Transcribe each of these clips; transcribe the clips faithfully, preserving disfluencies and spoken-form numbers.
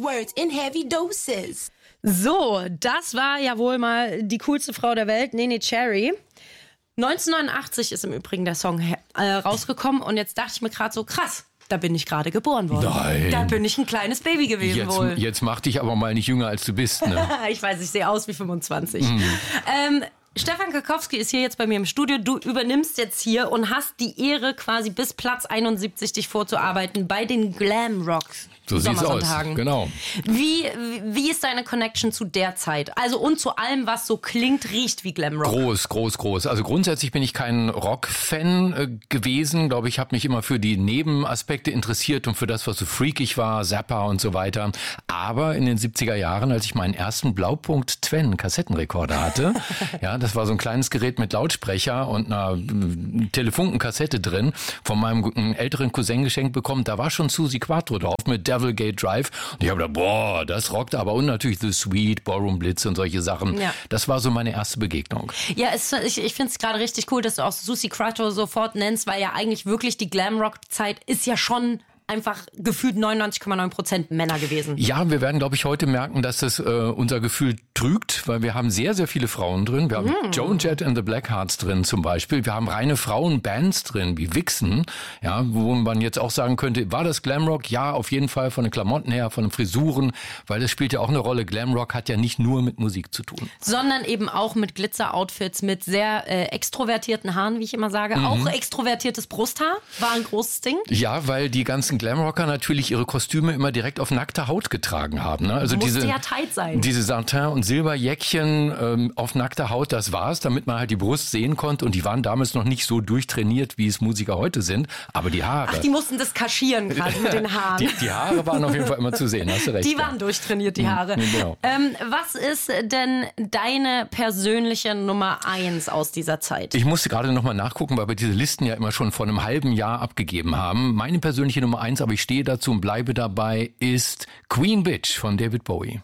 words in heavy doses. So, das war ja wohl mal die coolste Frau der Welt, Neneh Cherry. neunzehnhundertneunundachtzig ist im Übrigen der Song äh, rausgekommen und jetzt dachte ich mir gerade so, krass, da bin ich gerade geboren worden. Nein. Da bin ich ein kleines Baby gewesen Jetzt, wohl. jetzt mach dich aber mal nicht jünger, als du bist, ne? Ich weiß, ich sehe aus wie fünfundzwanzig. Mhm. Ähm, Stefan Karkowski ist hier jetzt bei mir im Studio. Du übernimmst jetzt hier und hast die Ehre, quasi bis Platz einundsiebzig dich vorzuarbeiten bei den Glam Rocks. So sieht's aus, genau. Wie, wie ist deine Connection zu der Zeit? Also und zu allem, was so klingt, riecht wie Glam Rock? Groß, groß, groß. Also grundsätzlich bin ich kein Rock-Fan äh, gewesen. Glaube ich, habe mich immer für die Nebenaspekte interessiert und für das, was so freakig war, Zappa und so weiter. Aber in den siebziger Jahren, als ich meinen ersten Blaupunkt Twen Kassettenrekorder hatte, ja, das war so ein kleines Gerät mit Lautsprecher und einer äh, Telefunken-Kassette drin, von meinem älteren Cousin geschenkt bekommen. Da war schon Suzi Quatro drauf mit Devil Gate Drive. Und ich habe gedacht, boah, das rockt aber. Und natürlich The Sweet, Ballroom Blitz und solche Sachen. Ja. Das war so meine erste Begegnung. Ja, es, ich, ich finde es gerade richtig cool, dass du auch Suzi Quatro sofort nennst, weil ja eigentlich wirklich die Glam-Rock-Zeit ist ja schon einfach gefühlt neunundneunzig Komma neun Prozent Männer gewesen. Ja, wir werden, glaube ich, heute merken, dass das äh, unser Gefühl trügt, weil wir haben sehr, sehr viele Frauen drin. Wir haben mm. Joan Jett and the Blackhearts drin zum Beispiel. Wir haben reine Frauenbands drin, wie Vixen, ja, wo man jetzt auch sagen könnte, war das Glamrock? Ja, auf jeden Fall von den Klamotten her, von den Frisuren, weil das spielt ja auch eine Rolle. Glamrock hat ja nicht nur mit Musik zu tun. Sondern eben auch mit Glitzer-Outfits, mit sehr äh, extrovertierten Haaren, wie ich immer sage. Mhm. Auch extrovertiertes Brusthaar war ein großes Ding. Ja, weil die ganzen Glamrocker natürlich ihre Kostüme immer direkt auf nackter Haut getragen haben. Ne? Also musste diese, ja tight sein. Diese Satin- und Silberjäckchen ähm, auf nackter Haut, das war's, damit man halt die Brust sehen konnte. Und die waren damals noch nicht so durchtrainiert, wie es Musiker heute sind. Aber die Haare... Ach, die mussten das kaschieren gerade mit den Haaren. Die, die Haare waren auf jeden Fall immer zu sehen, hast du recht. Die waren ja durchtrainiert, die Haare. Mhm, genau. ähm, was ist denn deine persönliche Nummer eins aus dieser Zeit? Ich musste gerade nochmal nachgucken, weil wir diese Listen ja immer schon vor einem halben Jahr abgegeben haben. Meine persönliche Nummer eins, aber ich stehe dazu und bleibe dabei, ist Queen Bitch von David Bowie.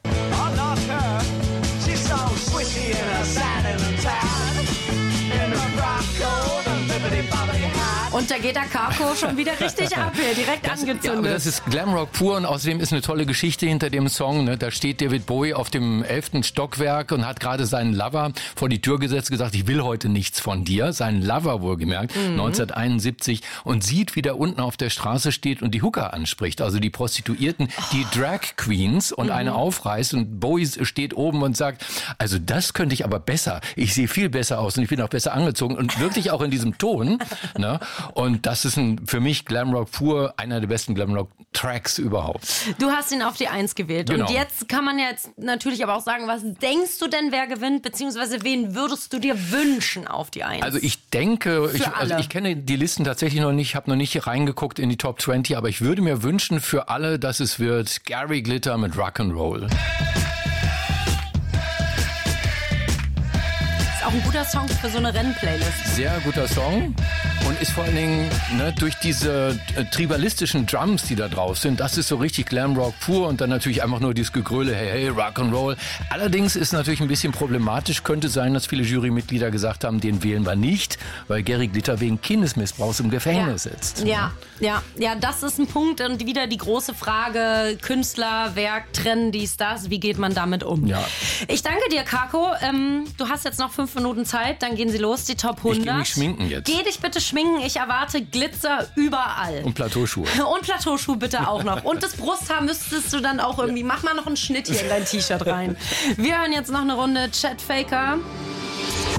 Und da geht der Kako schon wieder richtig ab hier, direkt das, angezündet. Ja, aber das ist Glamrock pur und außerdem ist eine tolle Geschichte hinter dem Song. Ne? Da steht David Bowie auf dem elften Stockwerk und hat gerade seinen Lover vor die Tür gesetzt, gesagt, ich will heute nichts von dir. Seinen Lover wohlgemerkt, mhm. neunzehnhunderteinundsiebzig, und sieht, wie der unten auf der Straße steht und die Hooker anspricht, also die Prostituierten, oh. die Drag Queens, und mhm. eine aufreißt, und Bowie steht oben und sagt, also das könnte ich aber besser. Ich sehe viel besser aus und ich bin auch besser angezogen und wirklich auch in diesem Ton. Ne? Und das ist ein, für mich Glamrock pur, einer der besten Glamrock-Tracks überhaupt. Du hast ihn auf die Eins gewählt. Genau. Und jetzt kann man ja jetzt natürlich aber auch sagen, was denkst du denn, wer gewinnt, beziehungsweise wen würdest du dir wünschen auf die Eins? Also ich denke, ich, also ich kenne die Listen tatsächlich noch nicht, habe noch nicht reingeguckt in die Top zwanzig, aber ich würde mir wünschen für alle, dass es wird Gary Glitter mit Rock'n'Roll. Auch ein guter Song für so eine Rennplaylist. Sehr guter Song und ist vor allen Dingen ne, durch diese äh, tribalistischen Drums, die da drauf sind, das ist so richtig Glamrock pur, und dann natürlich einfach nur dieses Gegröle, hey, hey, Rock'n'Roll. Allerdings ist natürlich ein bisschen problematisch, könnte sein, dass viele Jurymitglieder gesagt haben, den wählen wir nicht, weil Gary Glitter wegen Kindesmissbrauchs im Gefängnis ja. sitzt. Ja, ja, ja, das ist ein Punkt und wieder die große Frage, Künstler, Werk, trennen dies, das, wie geht man damit um? Ja. Ich danke dir, Kako. Ähm, du hast jetzt noch fünf Minuten Zeit, dann gehen sie los, die Top hundert. Ich gehe mich schminken jetzt. Geh dich bitte schminken, ich erwarte Glitzer überall. Und Plateauschuhe. Und Plateauschuhe bitte auch noch. Und das Brusthaar müsstest du dann auch irgendwie, mach mal noch einen Schnitt hier in dein T-Shirt rein. Wir hören jetzt noch eine Runde Chet Faker.